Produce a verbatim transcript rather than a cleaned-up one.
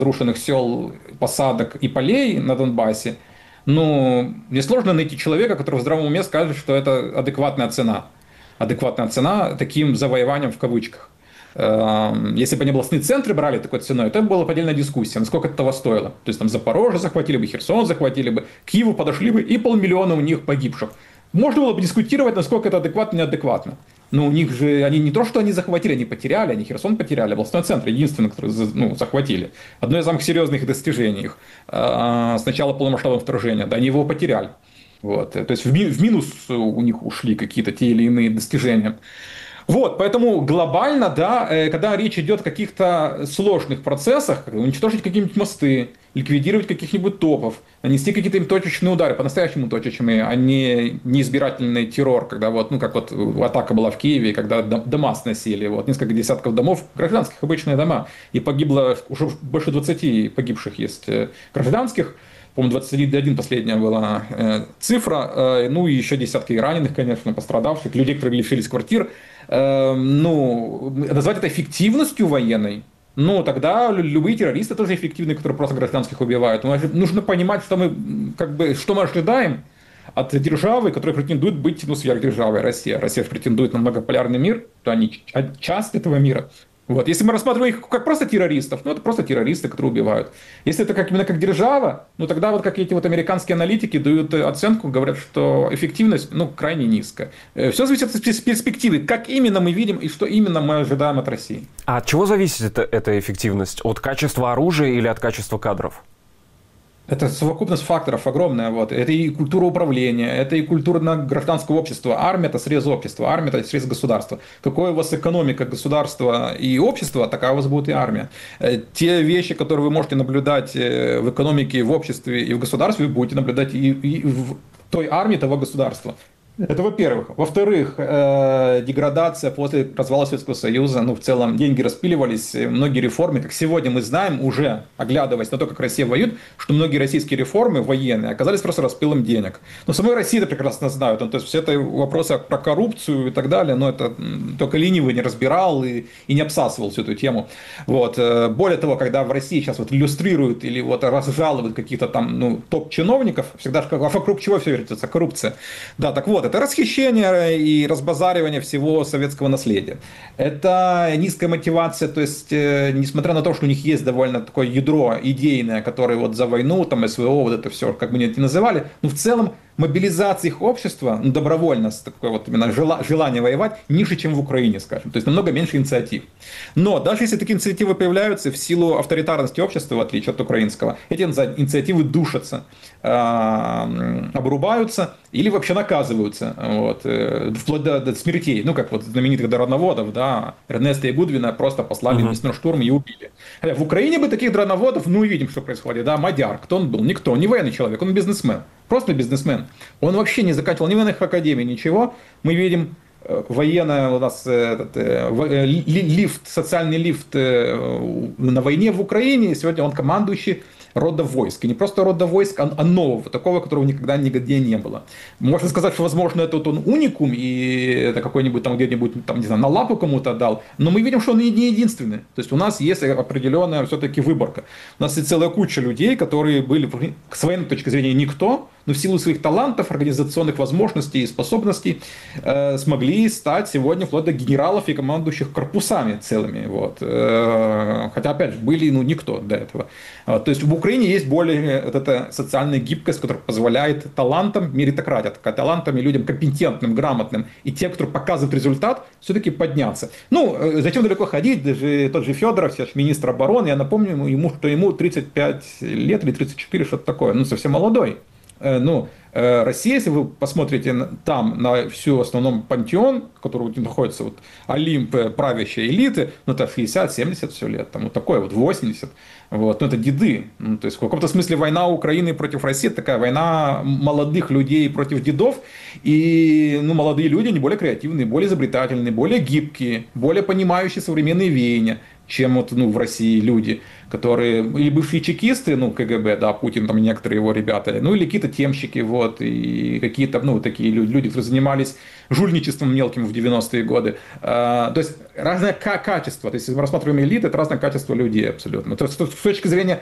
разрушенных сел, посадок и полей на Донбассе, ну, несложно найти человека, который в здравом уме скажет, что это адекватная цена. Адекватная цена таким завоеванием в кавычках. Эм, Если бы они областные центры брали такой ценой, то это была бы отдельная дискуссия, насколько это того стоило. То есть там Запорожье захватили бы, Херсон захватили бы, к Киеву подошли бы и полмиллиона у них погибших. Можно было бы дискутировать, насколько это адекватно, неадекватно. Но у них же, они не то, что они захватили, они потеряли, они Херсон потеряли, областной центр, единственный, который ну, захватили. Одно из самых серьезных достижений их а, с начала полномасштабного вторжения, да, они его потеряли. Вот. То есть в минус у них ушли какие-то те или иные достижения. Вот, поэтому глобально, да, когда речь идет о каких-то сложных процессах, уничтожить какие-нибудь мосты, ликвидировать каких-нибудь топов, нанести какие-то им точечные удары, по-настоящему точечные, а не неизбирательный террор, когда вот, ну, как вот атака была в Киеве, когда дома сносили, вот, несколько десятков домов, гражданских, обычные дома, и погибло, уже больше двадцати погибших есть гражданских, по-моему, двадцать один последняя была э, цифра, э, ну и еще десятки раненых, конечно, пострадавших, людей, которые лишились квартир. Э, ну, назвать это эффективностью военной, ну, тогда любые террористы тоже эффективны, которые просто гражданских убивают. Но нужно понимать, что мы, как бы, что мы ожидаем от державы, которая претендует быть ну, сверхдержавой Россия. Россия претендует на многополярный мир, то они часть этого мира. Вот. Если мы рассматриваем их как просто террористов, ну это просто террористы, которые убивают. Если это как, именно как держава, ну тогда вот как эти вот американские аналитики дают оценку, говорят, что эффективность ну, крайне низкая. Все зависит от перспективы, как именно мы видим и что именно мы ожидаем от России. А от чего зависит эта, эта эффективность? От качества оружия или от качества кадров? Это совокупность факторов огромная. Вот. Это и культура управления, это и культура гражданского общества. Армия – это срез общества, армия – это срез государства. Какое у вас экономика государства и общества, такая у вас будет и армия. Те вещи, которые вы можете наблюдать в экономике, в обществе и в государстве, вы будете наблюдать и, и в той армии того государства. Это во-первых. Во-вторых, э, деградация после развала Советского Союза, ну, в целом деньги распиливались, многие реформы, как сегодня мы знаем, уже оглядываясь на то, как Россия воюет, что многие российские реформы военные оказались просто распилом денег. Но самой России это прекрасно знают, ну, то есть все это вопросы про коррупцию и так далее, но это только ленивый не разбирал и, и не обсасывал всю эту тему. Вот. Более того, когда в России сейчас вот иллюстрируют или вот разжалуют каких-то там ну, топ-чиновников, всегда а вокруг чего все вертится? Коррупция. Да, так вот, это расхищение и разбазаривание всего советского наследия. Это низкая мотивация, то есть, несмотря на то, что у них есть довольно такое ядро идейное, которое вот за войну, там, СВО, вот это все, как бы они это называли, но в целом мобилизация их общества, ну, добровольность, такое вот именно желание воевать, ниже, чем в Украине, скажем. То есть намного меньше инициатив. Но даже если такие инициативы появляются в силу авторитарности общества, в отличие от украинского, эти инициативы душатся, обрубаются или вообще наказываются, вот, вплоть до, до смертей. Ну, как вот знаменитых дроноводов, да, Эрнеста и Гудвина просто послали uh-huh. на штурм и убили. Хотя в Украине бы таких дроноводов, ну, видим, что происходит, да, Мадяр, кто он был? Никто, не военный человек, он бизнесмен. Просто бизнесмен. Он вообще не заканчивал ни военных академий, ничего. Мы видим военное у нас этот, лифт, социальный лифт на войне в Украине. Сегодня он командующий рода войск. И не просто рода войск, а нового, такого, которого никогда нигде не было. Можно сказать, что, возможно, это вот он уникум, и это какой-нибудь там где-нибудь, там, не знаю, на лапу кому-то дал. Но мы видим, что он не единственный. То есть у нас есть определенная все-таки выборка. У нас есть целая куча людей, которые были, с военной точки зрения, никто, но в силу своих талантов, организационных возможностей и способностей э, смогли стать сегодня вплоть до генералов и командующих корпусами целыми. Вот. Э, хотя, опять же, были ну, никто до этого. Вот. То есть в Украине есть более вот эта социальная гибкость, которая позволяет талантам, меритократия, такая, талантам и людям компетентным, грамотным, и тем, кто показывает результат, все-таки подняться. Ну, э, зачем далеко ходить? Даже тот же Федоров, сейчас министр обороны, я напомню ему, что ему тридцать пять лет или тридцать четыре, что-то такое, ну, совсем молодой. Ну, Россия, если вы посмотрите там на всю основном пантеон, в котором находится вот Олимп правящей элиты, ну это шестьдесят-семьдесят все лет, там вот такое вот восемьдесят, вот, ну это деды. Ну, то есть в каком-то смысле война Украины против России такая война молодых людей против дедов, и ну, молодые люди, они более креативные, более изобретательные, более гибкие, более понимающие современные веяния, чем вот, ну, в России люди, которые или бывшие чекисты, ну, КГБ, да, Путин, там некоторые его ребята, ну, или какие-то темщики, вот, и какие-то, ну, такие люди, люди, которые занимались жульничеством мелким в девяностые годы. А, то есть разное качество, то есть если мы рассматриваем элиты, это разное качество людей абсолютно. То есть с точки зрения